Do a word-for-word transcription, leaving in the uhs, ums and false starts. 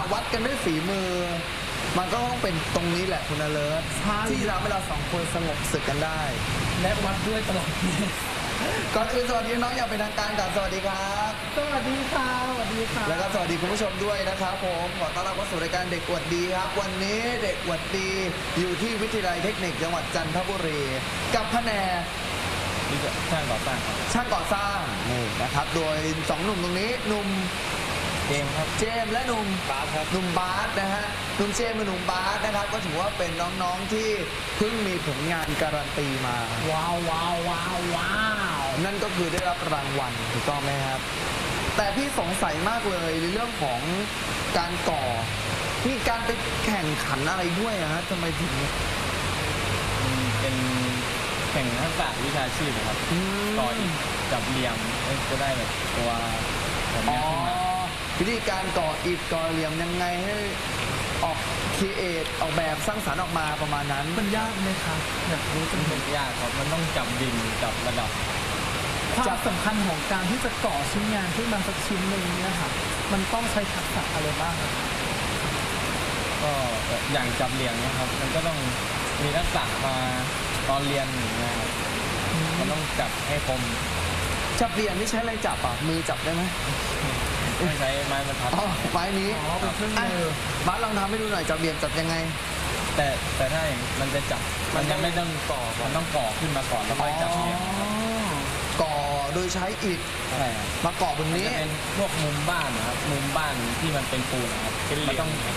วัดกันด้วยฝีมือ มันก็ต้องเป็นตรงนี้แหละคุณอเลิศที่ทำให้เราสองคนสงบศึกกันได้และวัดด้วยตลอดก่อนอื่นสวัสดีน้องอย่างเป็นทางการก่อนสวัสดีครับสวัสดีค่ะสวัสดีค่ะแล้วก็สวัสดีคุณผู้ชมด้วยนะครับผมขอต้อนรับเข้าสู่รายการเด็กอวดดีครับ วันนี้เด็กอวดดีอยู่ที่วิทยาลัยเทคนิคจังหวัดจันทบุรีกับแผนกนี่ก็ช่างก่อสร้างครับช่างก่อสร้างนี่นะครับโดยสองหนุ่มตรงนี้หนุ่มเกมครับเจมส์และหนุ่มบาสครับหนุ่มบาสนะฮะหนุ่มเจมส์กับหนุ่มบาสนะครับก็ถือว่าเป็นน้องๆที่เพิ่งมีผลงานการันตีมาว้าวว้าวว้าวว้าวนั่นก็คือได้รับรางวัลถูกต้องไหมครับ แต่พี่สงสัยมากเลยในเรื่องของการก่อ มีการไปแข่งขันอะไรด้วยนะฮะทำไมถึงอืมเป็นแข่งทักษะวิชาชีพครับอืมต่ออีกจับเหลี่ยมเอ้ยจะได้แบบตัวแบบอ๋นี้อขึ้นมาวิธีการก่ออิฐก่อเหลี่ยมยังไงให้ออกครีเอทออกแบบสร้างสรรค์ออกมาประมาณนั้นมันยากไหมคะอยากรู้จังเลมัยนยากครับมันต้องจับดินจับระดับความสำคัญของการที่จะก่อชิ้นงานขึ้นมาสักชิ้นหนึ่งเนี่ยค่ะมันต้องใช้ทักษะอะไรบ้างอะก็อย่างจับเหลี่ยมเนี่ยครับมันก็ต้องมีทักษะมาตอนเรียนอย่างเงี้ยครับมันต้องจับให้คมจับเหลี่ยมนี่ใช้อะไรจับอ่ะมือจับได้ไหมต้องใช้ไม้บรรทัดอ๋อไม้นี้อ๋อเป็นเครื่องอ่ะมือบาสลองทำให้ดูหน่อยจับเหลี่ยมจับยังไงแต่แต่ถ้าอย่างมันจะจับมันยังไม่ต้องก่อมันต้องก่อขึ้นมาก่อนแล้วค่อยจับเหลี่ยมครับก่อโดยใช้อิฐใช่ครับมาก่อบนมันนี้จะเป็นพวกมุมบ้านนะครับมุมบ้านที่มันเป็นปูนนะครับมันต้อง